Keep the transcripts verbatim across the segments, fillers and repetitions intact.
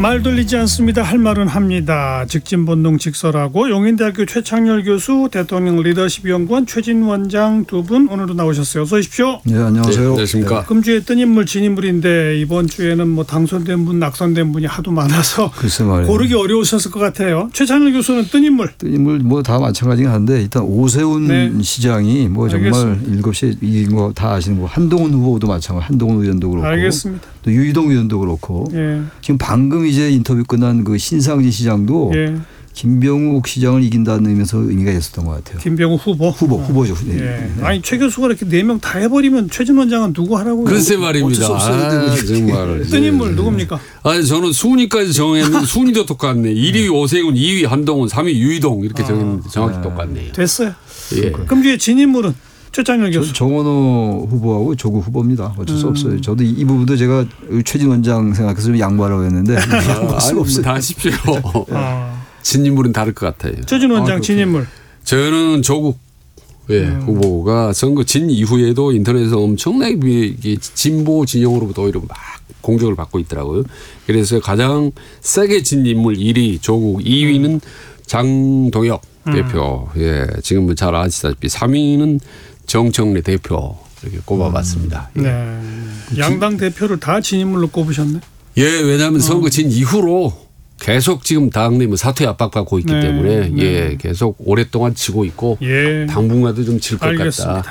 말 돌리지 않습니다. 할 말은 합니다. 직진본능 직설하고 용인대학교 최창렬 교수, 대통령 리더십 연구원 최진 원장 두 분 오늘도 나오셨어요. 어서 오십시오. 네, 안녕하세요. 네, 안녕하십니까. 금주에 뜬 인물 진인물인데 이번 주에는 뭐 당선된 분, 낙선된 분이 하도 많아서 글쎄 말이에요. 고르기 어려우셨을 것 같아요. 최창렬 교수는 뜬 인물. 뜬 인물 뭐 다 마찬가지긴 한데 일단 오세훈 네. 시장이 뭐 정말 알겠습니다. 일곱 시에 이긴 거 다 아시는 거. 한동훈 후보도 마찬가지. 한동훈 의원도 그렇고. 알겠습니다. 또 유이동 의원도 그렇고. 예. 지금 방금 이제 인터뷰 끝난 그 신상진 시장도 예. 김병욱 시장을 이긴다는 의미에서 의미가 있었던 것 같아요. 김병욱 후보? 후보, 어. 후보죠. 예. 네. 아니 최 교수가 이렇게 네 명 다 해버리면 최진 원장은 누구 하라고요? 글쎄 말입니다. 아, 정말. 뜬 인물 누굽니까? 아니 저는 순위까지 정했는데 순위도 똑같네. 일 위 오세훈, 이 위 한동훈, 삼 위 유이동 이렇게 정했는데 정확히 아. 똑같네요. 됐어요. 예. 그럼 뒤에 진인물은? 최창렬 교수. 정원호 후보하고 조국 후보입니다. 어쩔 수 음. 없어요. 저도 이 부분도 제가 최진 원장 생각해서 좀 양보하려고 했는데 양보할 수가 없어요. 다 하십시오. 아. 진인물은 다를 것 같아요. 최진 원장 아, 진인물. 저는 조국 예, 음. 후보가 선거 진 이후에도 인터넷에서 엄청나게 진보 진영으로부터 오히려 막 공격을 받고 있더라고요. 그래서 가장 세게 진 인물 일 위 조국, 이 위는 음. 장동혁 음. 대표. 예, 지금 잘 아시다시피 삼 위는 정청래 대표 이렇게 꼽아봤습니다. 음. 네. 양당 대표를 다 진인물로 꼽으셨네. 예, 왜냐하면 선거 진 이후로 계속 지금 당내 뭐 사퇴 압박받고 있기 네. 때문에 네. 예, 계속 오랫동안 치고 있고 예. 당분간도 좀 칠 것 같다.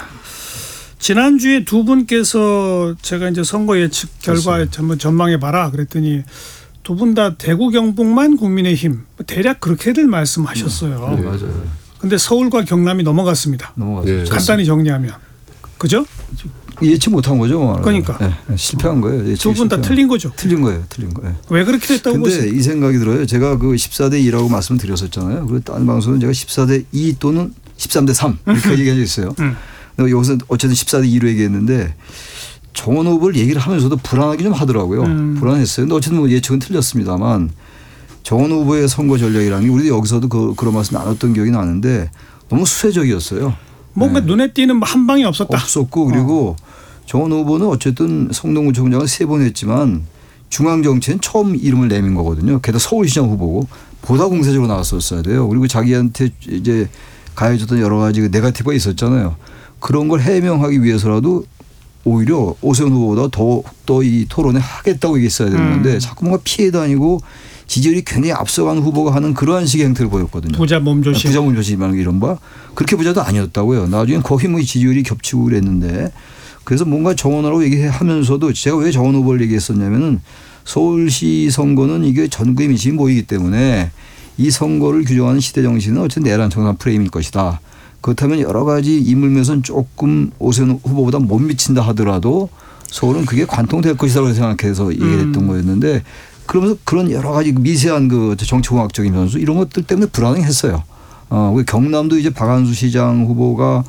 지난주에 두 분께서 제가 이제 선거 예측 결과 한번 전망해 봐라 그랬더니 두 분 다 대구 경북만 국민의힘 대략 그렇게들 말씀하셨어요. 네, 맞아요. 근데 서울과 경남이 넘어갔습니다. 넘어갔어요. 네. 간단히 정리하면. 그죠? 예측 못한 거죠. 그러니까. 네, 실패한 거예요. 두 분 다 틀린 거죠. 틀린 거예요. 틀린 거예요. 왜 그렇게 됐다고 보세요? 그런데 이 생각이 들어요. 제가 그 십사 대 이라고 말씀드렸었잖아요. 그리고 다른 방송은 제가 십사 대 이 또는 십삼 대 삼 이렇게 얘기한 적 있어요. 음. 여기서 어쨌든 십사 대 이로 얘기했는데 정원 후보를 얘기를 하면서도 불안하게 좀 하더라고요. 음. 불안했어요. 근데 어쨌든 뭐 예측은 틀렸습니다만 정원 후보의 선거 전략이라는 게 우리도 여기서도 그, 그런 말씀 나눴던 기억이 나는데 너무 수세적이었어요. 뭔가 네. 눈에 띄는 한 방이 없었다. 없었고 그리고 어. 정원 후보는 어쨌든 성동구청장을 세 번 했지만 중앙정치엔 처음 이름을 내민 거거든요. 게다가 서울시장 후보고 보다 공세적으로 나왔었어야 돼요. 그리고 자기한테 이제 가해졌던 여러 가지 네거티브가 있었잖아요. 그런 걸 해명하기 위해서라도 오히려 오세훈 후보보다 더 더 이 토론에 하겠다고 얘기했어야 되는 건데 음. 자꾸 뭔가 피해 다니고 지지율이 굉장히 앞서간 후보가 하는 그러한 식의 행태를 보였거든요. 부자 몸조심. 부자 몸조심이라는 이런 바. 그렇게 부자도 아니었다고요. 나중에 거의 뭐 지지율이 겹치고 그랬는데 그래서 뭔가 정원하라고 얘기하면서도 제가 왜 정원 후보를 얘기했었냐면은 서울시 선거는 이게 전국의 민심이 모이기 때문에 이 선거를 규정하는 시대 정신은 어쨌든 내란 정상 프레임일 것이다. 그렇다면 여러 가지 인물면선 조금 오세훈 후보보다 못 미친다 하더라도 서울은 그게 관통될 것이라고 생각해서 얘기했던 음. 거였는데 그러면서 그런 여러 가지 미세한 그 정치공학적인 변수 이런 것들 때문에 불안했어요. 어, 경남도 이제 박한수 시장 후보가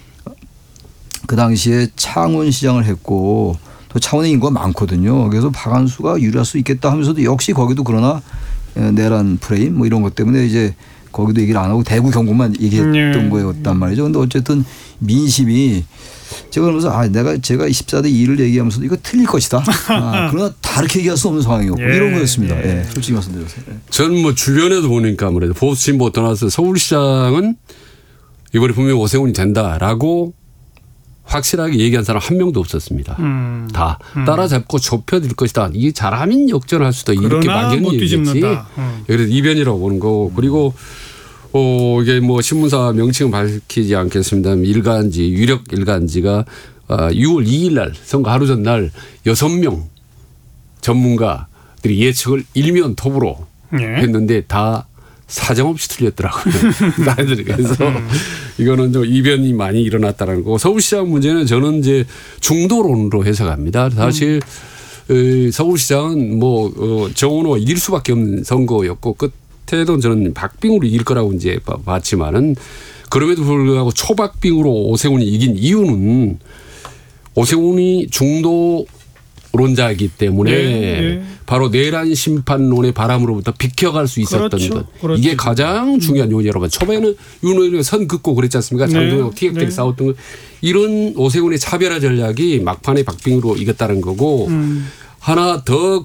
그 당시에 창원 시장을 했고 또 창원에 인구가 많거든요. 그래서 박한수가 유리할 수 있겠다 하면서도 역시 거기도 그러나 내란 프레임 뭐 이런 것 때문에 이제 거기도 얘기를 안 하고 대구 경북만 얘기했던 네. 거였단 말이죠. 그런데 어쨌든 민심이 제가 그러면서 아 내가 제가 십사 대 이를 얘기하면서도 이거 틀릴 것이다. 아, 그러나 다르게 얘기할 수 없는 상황이었고 예. 이런 거였습니다. 예. 예. 솔직히 말씀드렸어요. 예. 저는 뭐 주변에도 보니까 아무래도 보수 진보 떠나서 서울시장은 이번에 분명히 오세훈이 된다라고 확실하게 얘기한 사람 한 명도 없었습니다. 음. 다 음. 따라잡고 좁혀질 것이다. 이게 잘하면 역전할 수도 이렇게 막연히 얘기했지. 음. 그래서 이변이라고 보는 거고 그리고 어 이게 뭐 신문사 명칭은 밝히지 않겠습니다만 일간지 유력 일간지가 유월 이일 날 선거 하루 전날 여섯 명 전문가들이 예측을 일면 톱으로 네. 했는데 다 사정없이 틀렸더라고요. 그래서 이거는 좀 이변이 많이 일어났다는 거고 서울시장 문제는 저는 이제 중도론으로 해석합니다. 사실 음. 서울시장은 뭐 정원호가 이길 수밖에 없는 선거였고 끝에도 저는 박빙으로 이길 거라고 이제 봤지만은 그럼에도 불구하고 초박빙으로 오세훈이 이긴 이유는 오세훈이 중도 론자이기 때문에 네, 네. 바로 내란 심판론의 바람으로부터 비켜갈 수 있었던 그렇죠, 것. 그렇죠. 이게 가장 중요한 요인이라고 봐요. 초반에는 윤 의원이 선 긋고 그랬지 않습니까? 장동혁 네, 티격태격 네. 싸웠던 것. 이런 오세훈의 차별화 전략이 막판에 박빙으로 이겼다는 거고 음. 하나 더